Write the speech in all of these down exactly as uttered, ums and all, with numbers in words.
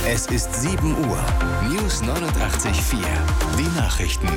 Es ist sieben Uhr. News neunundachtzig Komma vier. Die Nachrichten.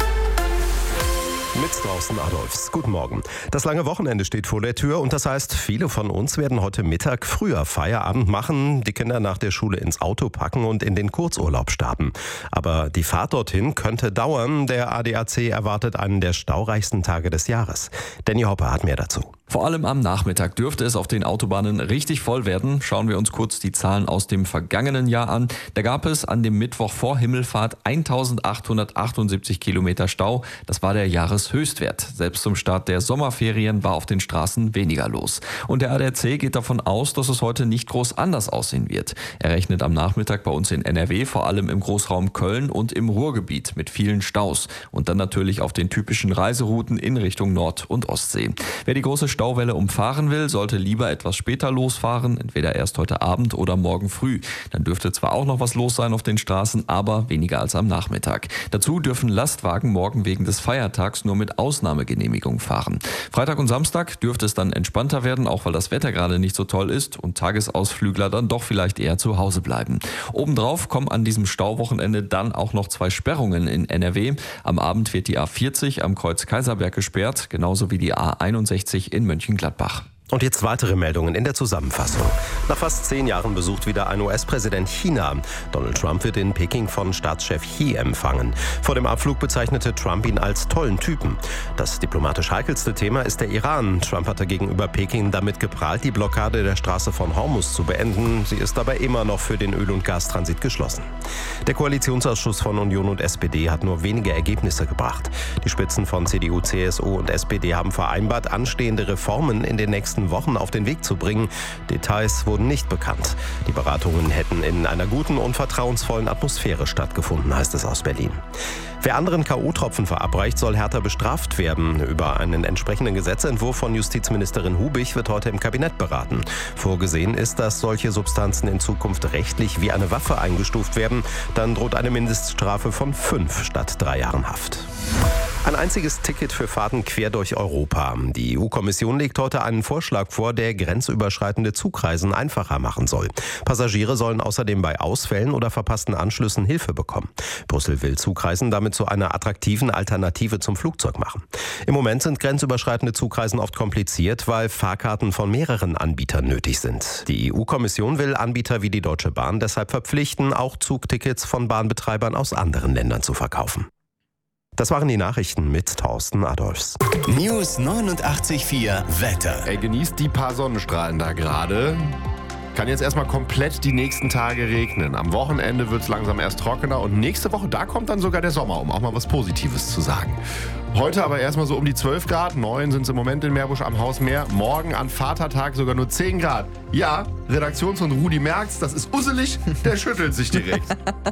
Mit draußen Adolfs. Guten Morgen. Das lange Wochenende steht vor der Tür und das heißt, viele von uns werden heute Mittag früher Feierabend machen, die Kinder nach der Schule ins Auto packen und in den Kurzurlaub starten. Aber die Fahrt dorthin könnte dauern. Der A D A C erwartet einen der staureichsten Tage des Jahres. Danny Hoppe hat mehr dazu. Vor allem am Nachmittag dürfte es auf den Autobahnen richtig voll werden. Schauen wir uns kurz die Zahlen aus dem vergangenen Jahr an. Da gab es an dem Mittwoch vor Himmelfahrt eintausendachthundertachtundsiebzig Kilometer Stau. Das war der Jahreshöchstwert. Selbst zum Start der Sommerferien war auf den Straßen weniger los. Und der A D A C geht davon aus, dass es heute nicht groß anders aussehen wird. Er rechnet am Nachmittag bei uns in N R W, vor allem im Großraum Köln und im Ruhrgebiet mit vielen Staus. Und dann natürlich auf den typischen Reiserouten in Richtung Nord- und Ostsee. Wer die große Stauwelle umfahren will, sollte lieber etwas später losfahren, entweder erst heute Abend oder morgen früh. Dann dürfte zwar auch noch was los sein auf den Straßen, aber weniger als am Nachmittag. Dazu dürfen Lastwagen morgen wegen des Feiertags nur mit Ausnahmegenehmigung fahren. Freitag und Samstag dürfte es dann entspannter werden, auch weil das Wetter gerade nicht so toll ist und Tagesausflügler dann doch vielleicht eher zu Hause bleiben. Obendrauf kommen an diesem Stauwochenende dann auch noch zwei Sperrungen in N R W. Am Abend wird die A vierzig am Kreuz Kaiserberg gesperrt, genauso wie die A einundsechzig in Mönchengladbach. Und jetzt weitere Meldungen in der Zusammenfassung. Nach fast zehn Jahren besucht wieder ein U S-Präsident China. Donald Trump wird in Peking von Staatschef Xi empfangen. Vor dem Abflug bezeichnete Trump ihn als tollen Typen. Das diplomatisch heikelste Thema ist der Iran. Trump hatte gegenüber Peking damit geprahlt, die Blockade der Straße von Hormuz zu beenden. Sie ist aber immer noch für den Öl- und Gastransit geschlossen. Der Koalitionsausschuss von Union und S P D hat nur wenige Ergebnisse gebracht. Die Spitzen von C D U, C S U und S P D haben vereinbart, anstehende Reformen in den nächsten Wochen auf den Weg zu bringen. Details wurden nicht bekannt. Die Beratungen hätten in einer guten und vertrauensvollen Atmosphäre stattgefunden, heißt es aus Berlin. Wer anderen K O-Tropfen verabreicht, soll härter bestraft werden. Über einen entsprechenden Gesetzentwurf von Justizministerin Hubig wird heute im Kabinett beraten. Vorgesehen ist, dass solche Substanzen in Zukunft rechtlich wie eine Waffe eingestuft werden. Dann droht eine Mindeststrafe von fünf statt drei Jahren Haft. Ein einziges Ticket für Fahrten quer durch Europa. Die E U-Kommission legt heute einen Vorschlag vor, der grenzüberschreitende Zugreisen einfacher machen soll. Passagiere sollen außerdem bei Ausfällen oder verpassten Anschlüssen Hilfe bekommen. Brüssel will Zugreisen damit zu einer attraktiven Alternative zum Flugzeug machen. Im Moment sind grenzüberschreitende Zugreisen oft kompliziert, weil Fahrkarten von mehreren Anbietern nötig sind. Die E U-Kommission will Anbieter wie die Deutsche Bahn deshalb verpflichten, auch Zugtickets von Bahnbetreibern aus anderen Ländern zu verkaufen. Das waren die Nachrichten mit Thorsten Adolfs. News neunundachtzig Komma vier Wetter. Ey, genießt die paar Sonnenstrahlen da gerade. Kann jetzt erstmal komplett die nächsten Tage regnen. Am Wochenende wird es langsam erst trockener und nächste Woche, da kommt dann sogar der Sommer, um auch mal was Positives zu sagen. Heute aber erstmal so um die zwölf Grad, neun sind es im Moment in Meerbusch am Hausmeer. Morgen an Vatertag sogar nur zehn Grad. Ja, Redaktions- und Rudi merkt's, das ist usselig, der schüttelt sich direkt.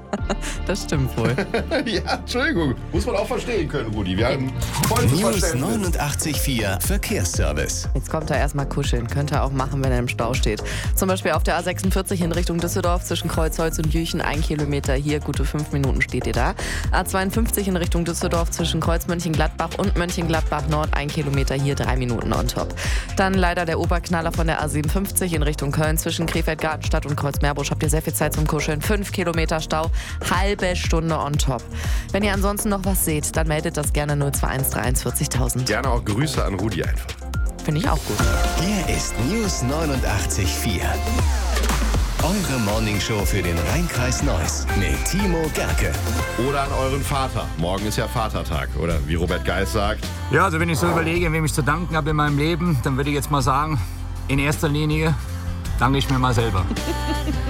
Das stimmt wohl. Ja, Entschuldigung, muss man auch verstehen können, Rudi. Wir haben volles News Verständnis. neunundachtzig Komma vier Verkehrsservice. Jetzt kommt er erstmal kuscheln. Könnte er auch machen, wenn er im Stau steht. Zum Beispiel auf der A sechsundvierzig in Richtung Düsseldorf zwischen Kreuzholz und Jüchen. Ein Kilometer hier, gute fünf Minuten steht ihr da. A zweiundfünfzig in Richtung Düsseldorf zwischen Kreuz Mönchengladbach und Mönchengladbach Nord. Ein Kilometer hier, drei Minuten on top. Dann leider der Oberknaller von der A siebenundfünfzig in Richtung Köln zwischen Krefeld-Gartenstadt und Kreuz-Meerbusch. Habt ihr sehr viel Zeit zum Kuscheln. Fünf Kilometer Stau, halbe Stunde on top. Wenn ihr ansonsten noch was seht, dann meldet das gerne null zwei eins drei eins vierzigtausend. Gerne auch Grüße an Rudi einfach. Finde ich auch gut. Hier ist News neunundachtzig Komma vier. Eure Morningshow für den Rhein-Kreis Neuss mit Timo Gerke. Oder an euren Vater. Morgen ist ja Vatertag. Oder wie Robert Geis sagt. Ja, also wenn ich so überlege, wem ich zu danken habe in meinem Leben, dann würde ich jetzt mal sagen, in erster Linie danke ich mir mal selber.